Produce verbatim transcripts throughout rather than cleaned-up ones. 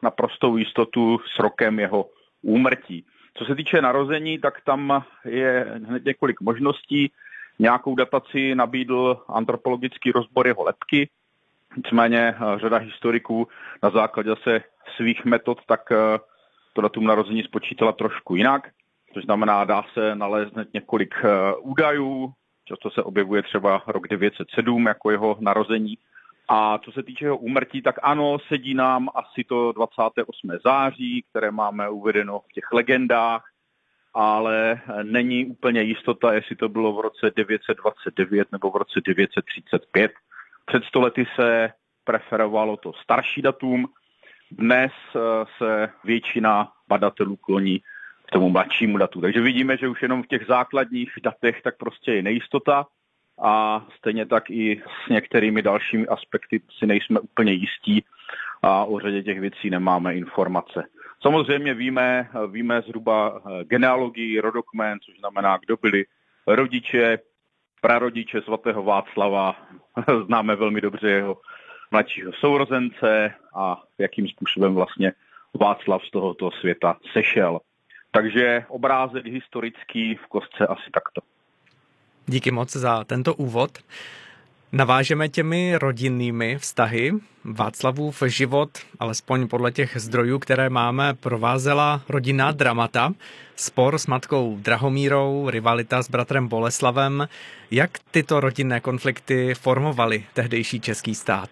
naprostou jistotu s rokem jeho úmrtí. Co se týče narození, tak tam je hned několik možností. Nějakou dataci nabídl antropologický rozbor jeho lebky, nicméně řada historiků na základě zase svých metod tak to datum narození spočítala trošku jinak, což znamená, dá se nalézt několik údajů, často se objevuje třeba rok devět set sedm jako jeho narození. A co se týče jeho úmrtí, tak ano, sedí nám asi to dvacátého osmého září, které máme uvedeno v těch legendách, ale není úplně jistota, jestli to bylo v roce devět set dvacet devět nebo v roce devět set třicet pět. Před sto lety se preferovalo to starší datum, dnes se většina badatelů kloní k tomu mladšímu datu. Takže vidíme, že už jenom v těch základních datech tak prostě je nejistota a stejně tak i s některými dalšími aspekty si nejsme úplně jistí a o řadě těch věcí nemáme informace. Samozřejmě víme, víme zhruba genealogii, rodokmen, což znamená, kdo byli rodiče, prarodiče svatého Václava, známe velmi dobře jeho mladšího sourozence a jakým způsobem vlastně Václav z tohoto světa sešel. Takže obrázek historický v kostce asi takto. Díky moc za tento úvod. Navážeme těmi rodinnými vztahy. Václavův život, alespoň podle těch zdrojů, které máme, provázela rodinná dramata. Spor s matkou Drahomírou, rivalita s bratrem Boleslavem. Jak tyto rodinné konflikty formovaly tehdejší český stát?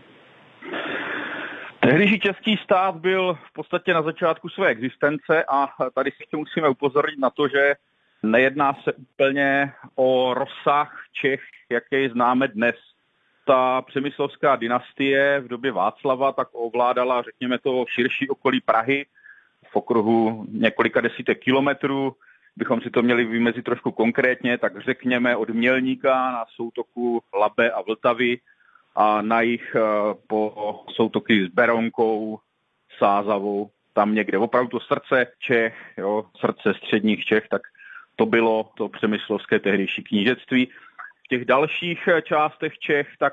Tehdejší český stát byl v podstatě na začátku své existence a tady si musíme upozornit na to, že nejedná se úplně o rozsah Čech, jaký známe dnes. Ta přemyslovská dynastie v době Václava tak ovládala, řekněme to, širší okolí Prahy v okruhu několika desítek kilometrů. Bychom si to měli vymezit trošku konkrétně, tak řekněme od Mělníka na soutoku Labe a Vltavy a na jih po soutoky s Berounkou, Sázavou, tam někde opravdu to srdce Čech, jo, srdce středních Čech, tak to bylo to přemyslovské tehdejší knížectví. V těch dalších částech Čech tak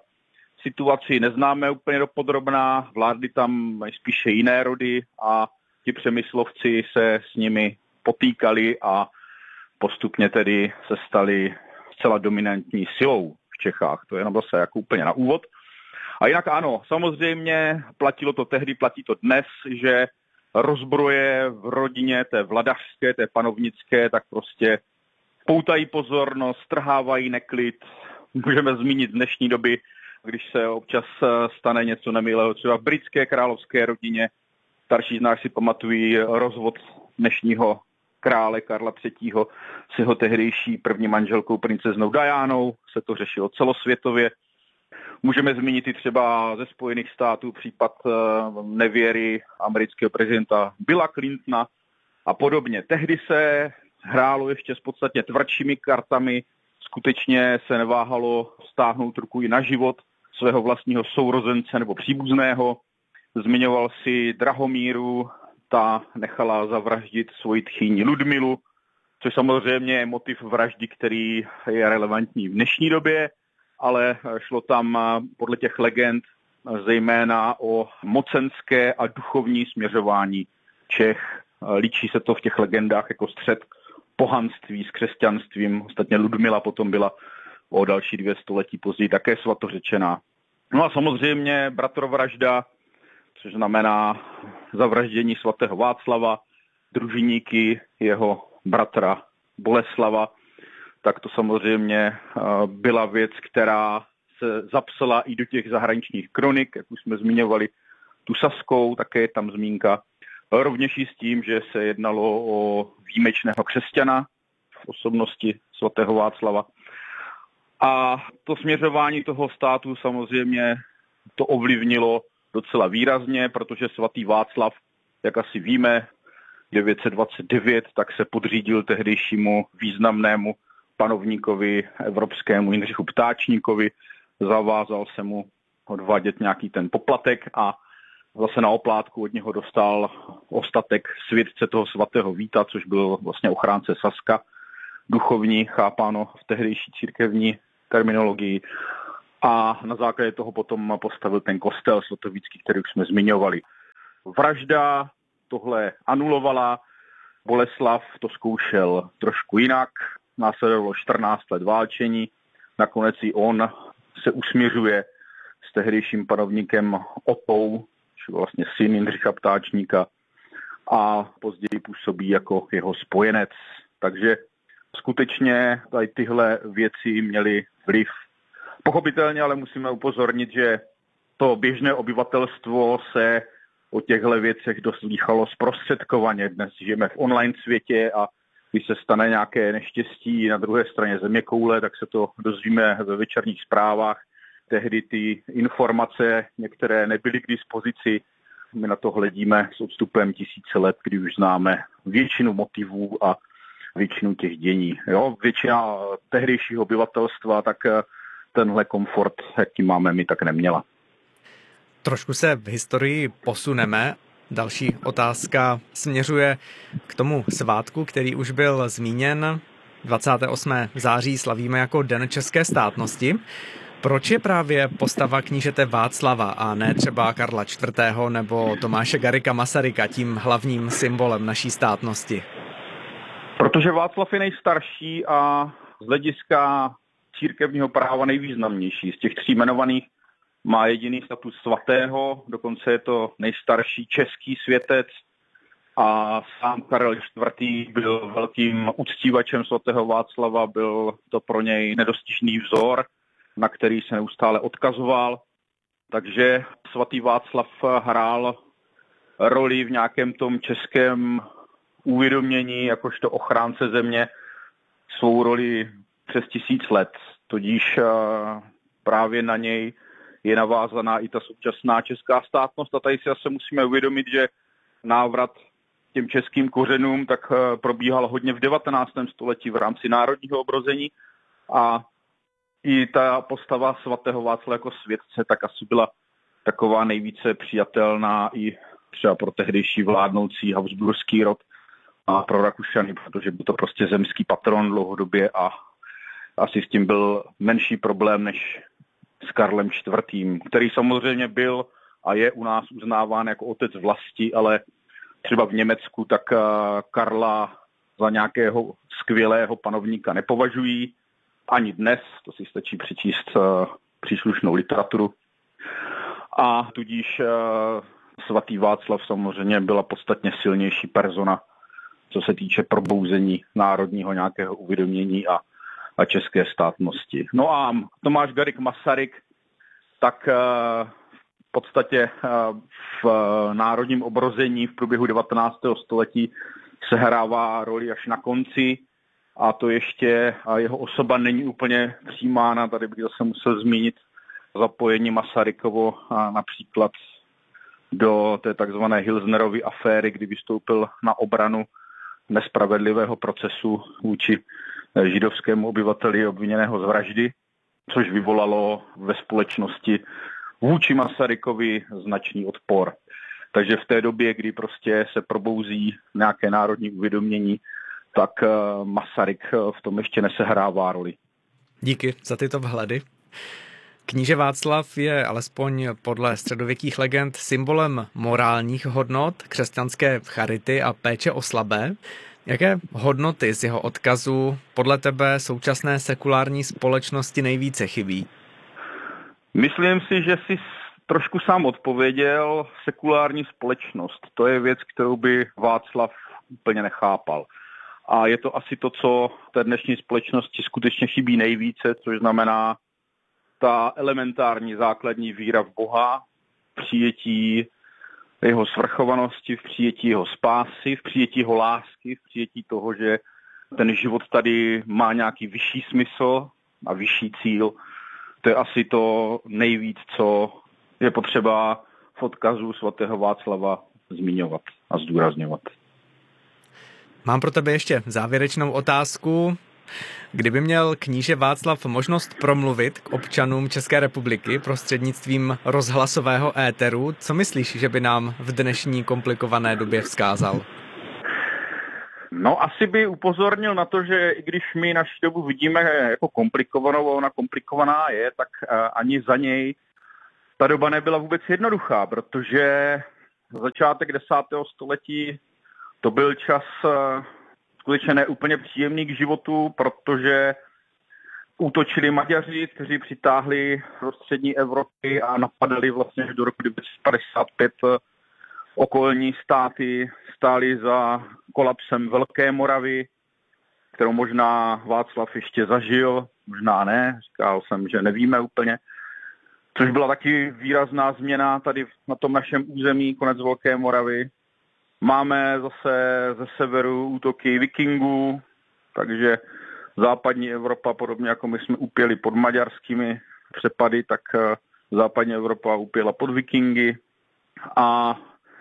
situaci neznáme úplně dopodrobná, vládly tam spíše jiné rody a ti přemyslovci se s nimi potýkali a postupně tedy se stali zcela dominantní silou v Čechách. To je jenom zase jako úplně na úvod. A jinak ano, samozřejmě platilo to tehdy, platí to dnes, že rozbroje v rodině té vladařské, té panovnické, tak prostě poutají pozornost, strhávají neklid. Můžeme zmínit z dnešní doby, když se občas stane něco nemilého, třeba v britské královské rodině. Starší z nás si pamatují rozvod dnešního krále Karla třetího s jeho tehdejší první manželkou princeznou Dianou. Se to řešilo celosvětově. Můžeme zmínit i třeba ze Spojených států případ nevěry amerického prezidenta Billa Clintona a podobně. Tehdy se hrálo ještě s podstatně tvrdšími kartami, skutečně se neváhalo stáhnout ruku i na život svého vlastního sourozence nebo příbuzného. Zmiňoval si Drahomíru, ta nechala zavraždit svoji tchýni Ludmilu, což samozřejmě je motiv vraždy, který je relevantní v dnešní době, ale šlo tam podle těch legend zejména o mocenské a duchovní směřování Čech. Líčí se to v těch legendách jako střet pohanství s křesťanstvím. Ostatně Ludmila potom byla o další dvě století později také svatořečená. No a samozřejmě bratrovražda, což znamená zavraždění svatého Václava, družiníky jeho bratra Boleslava, tak to samozřejmě byla věc, která se zapsala i do těch zahraničních kronik, jak už jsme zmiňovali tu Saskou, také je tam zmínka. Rovněž i s tím, že se jednalo o výjimečného křesťana v osobnosti svatého Václava. A to směřování toho státu samozřejmě to ovlivnilo docela výrazně, protože svatý Václav, jak asi víme, devět set dvacet devět, tak se podřídil tehdejšímu významnému panovníkovi evropskému Jindřichu Ptáčníkovi, zavázal se mu odvádět nějaký ten poplatek a zase na oplátku od něho dostal ostatek světce toho svatého Víta, což byl vlastně ochránce Saska, duchovní, chápáno v tehdejší církevní terminologii. A na základě toho potom postavil ten kostel svatovícký, který už jsme zmiňovali. vražda tohle anulovala. Boleslav to zkoušel trošku jinak, následovalo čtrnáct let válčení, nakonec i on se usměřuje s tehdejším panovníkem Otou, vlastně syn Jindřicha Ptáčníka, a později působí jako jeho spojenec. Takže skutečně tady tyhle věci měly vliv. Pochopitelně ale musíme upozornit, že to běžné obyvatelstvo se o těchto věcech doslýchalo zprostředkovaně. Dnes žijeme v online světě a když se stane nějaké neštěstí na druhé straně zeměkoule, tak se to dozvíme ve večerních zprávách. Tehdy ty informace některé nebyly k dispozici. My na to hledíme s odstupem tisíce let, kdy už známe většinu motivů a většinu těch dění. Jo? Většina tehdejšího obyvatelstva tak tenhle komfort, jaký máme my, tak neměla. Trošku se v historii posuneme. Další otázka směřuje k tomu svátku, který už byl zmíněn. dvacátého osmého září slavíme jako Den české státnosti. Proč je právě postava knížete Václava a ne třeba Karla čtvrtého. nebo Tomáše Garrigua Masaryka tím hlavním symbolem naší státnosti? Protože Václav je nejstarší a z hlediska církevního práva nejvýznamnější. Z těch tří jmenovaných má jediný status svatého, dokonce je to nejstarší český světec a sám Karel čtvrtý. byl velkým uctívačem svatého Václava, byl to pro něj nedostižný vzor, na který se neustále odkazoval. Takže svatý Václav hrál roli v nějakém tom českém uvědomění, jakožto ochránce země, svou roli přes tisíc let. Tudíž právě na něj je navázaná i ta současná česká státnost. A tady si zase musíme uvědomit, že návrat těm českým kořenům tak probíhal hodně v devatenáctém století v rámci národního obrození a i ta postava svatého Václava jako světce tak asi byla taková nejvíce přijatelná i třeba pro tehdejší vládnoucí habsburský rod a pro Rakušany, protože byl to prostě zemský patron dlouhodobě a asi s tím byl menší problém než s Karlem čtvrtým. který samozřejmě byl a je u nás uznáván jako otec vlasti, ale třeba v Německu tak Karla za nějakého skvělého panovníka nepovažují. Ani dnes, to si stačí přečíst příslušnou literaturu. A tudíž svatý Václav samozřejmě byla podstatně silnější persona, co se týče probouzení národního nějakého uvědomění a, a české státnosti. No a Tomáš Garrigue Masaryk, tak v podstatě v národním obrození v průběhu devatenáctého století sehrává roli až na konci a to ještě a jeho osoba není úplně přijímána. Tady bych zase musel zmínit zapojení Masarykovo například do té takzvané Hilsnerovy aféry, kdy vystoupil na obranu nespravedlivého procesu vůči židovskému obyvateli obviněného z vraždy, což vyvolalo ve společnosti vůči Masarykovi značný odpor. Takže v té době, kdy prostě se probouzí nějaké národní uvědomění, tak Masaryk v tom ještě nesehrává roli. Díky za tyto vhledy. Kníže Václav je alespoň podle středověkých legend symbolem morálních hodnot, křesťanské charity a péče o slabé. Jaké hodnoty z jeho odkazu podle tebe současné sekulární společnosti nejvíce chybí? Myslím si, že jsi trošku sám odpověděl. Sekulární společnost. To je věc, kterou by Václav úplně nechápal. A je to asi to, co té dnešní společnosti skutečně chybí nejvíce, což znamená ta elementární základní víra v Boha, v přijetí jeho svrchovanosti, v přijetí jeho spásy, v přijetí jeho lásky, v přijetí toho, že ten život tady má nějaký vyšší smysl a vyšší cíl. To je asi to nejvíc, co je potřeba v odkazu svatého Václava zmiňovat a zdůrazňovat. Mám pro tebe ještě závěrečnou otázku. Kdyby měl kníže Václav možnost promluvit k občanům České republiky prostřednictvím rozhlasového éteru, co myslíš, že by nám v dnešní komplikované době vzkázal? No asi by upozornil na to, že i když my naši dobu vidíme jako komplikovanou, ona komplikovaná je, tak ani za něj ta doba nebyla vůbec jednoduchá, protože začátek desátého století to byl čas skutečně neúplně příjemný k životu, protože útočili Maďaři, kteří přitáhli do střední Evropy a napadali vlastně do roku devět set padesát pět okolní státy, stáli za kolapsem Velké Moravy, kterou možná Václav ještě zažil, možná ne, říkal jsem, že nevíme úplně. Což byla taky výrazná změna tady na tom našem území, konec Velké Moravy. Máme zase ze severu útoky vikingů, takže západní Evropa, podobně jako my jsme upěli pod maďarskými přepady, tak západní Evropa upěla pod vikingy. A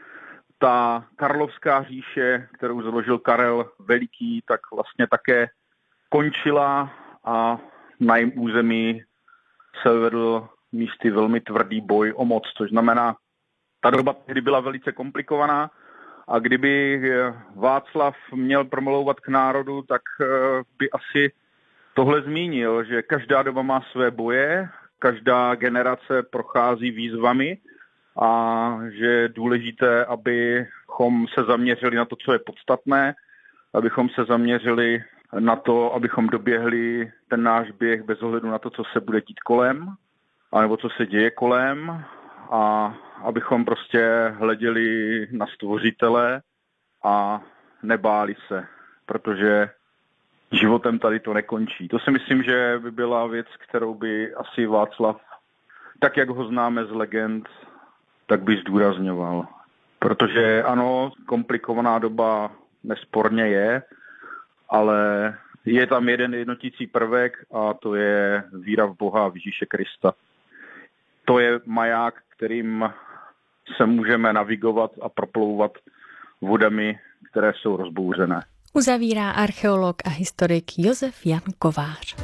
ta Karlovská říše, kterou založil Karel Veliký, tak vlastně také končila a na jejím území se vedl místy velmi tvrdý boj o moc, což znamená, ta doba tehdy byla velice komplikovaná a kdyby Václav měl promlouvat k národu, tak by asi tohle zmínil, že každá doba má své boje, každá generace prochází výzvami a že je důležité, abychom se zaměřili na to, co je podstatné, abychom se zaměřili na to, abychom doběhli ten náš běh bez ohledu na to, co se bude dít kolem, anebo co se děje kolem, a abychom prostě hleděli na Stvořitele a nebáli se, protože životem tady to nekončí. To si myslím, že by byla věc, kterou by asi Václav, tak jak ho známe z legend, tak by zdůrazňoval. Protože ano, komplikovaná doba nesporně je, ale je tam jeden jednotící prvek a to je víra v Boha, v Ježíše Krista. To je maják, kterým se můžeme navigovat a proplouvat vodami, které jsou rozbouřené. Uzavírá archeolog a historik Josef Jan Kovář.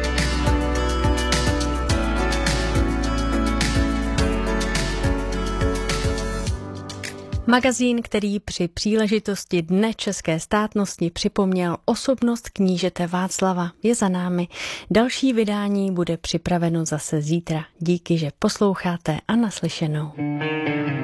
Magazín, který při příležitosti Dne české státnosti připomněl osobnost knížete Václava, je za námi. Další vydání bude připraveno zase zítra. Díky, že posloucháte a naslyšenou.